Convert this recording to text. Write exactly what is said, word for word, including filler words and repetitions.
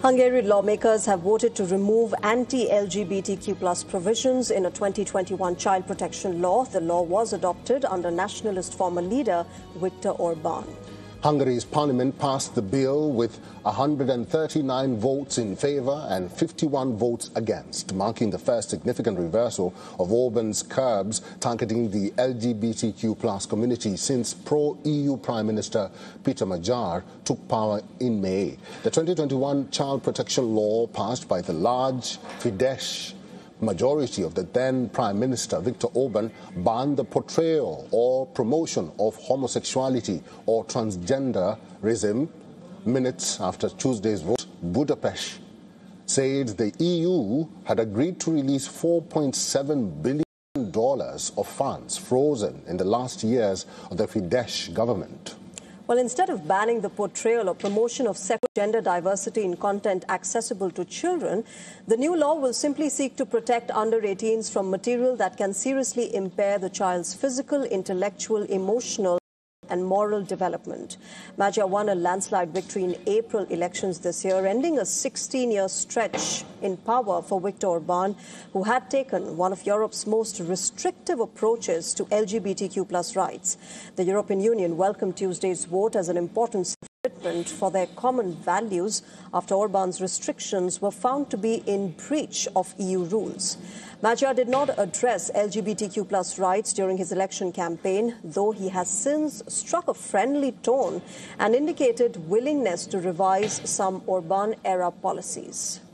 Hungarian lawmakers have voted to remove anti-L G B T Q plus provisions in a twenty twenty-one child protection law. The law was adopted under nationalist former leader Viktor Orban. Hungary's parliament passed the bill with one hundred thirty-nine votes in favour and fifty-one votes against, marking the first significant reversal of Orban's curbs targeting the L G B T Q plus community since pro-E U Prime Minister Peter Magyar took power in May. The twenty twenty-one child protection law, passed by the large Fidesz majority of the then Prime Minister Viktor Orban, banned the portrayal or promotion of homosexuality or transgenderism. Minutes after Tuesday's vote, Budapest said the E U had agreed to release four point seven billion dollars of funds frozen in the last years of the Fidesz government. Well, instead of banning the portrayal or promotion of sexual gender diversity in content accessible to children, the new law will simply seek to protect under eighteens from material that can seriously impair the child's physical, intellectual, emotional and moral development. Magyar won a landslide victory in April elections this year, ending a sixteen-year stretch in power for Viktor Orban, who had taken one of Europe's most restrictive approaches to L G B T Q plus rights. The European Union welcomed Tuesday's vote as an important commitment for their common values after Orban's restrictions were found to be in breach of E U rules. Magyar did not address L G B T Q plus rights during his election campaign, though he has since struck a friendly tone and indicated willingness to revise some Orban-era policies.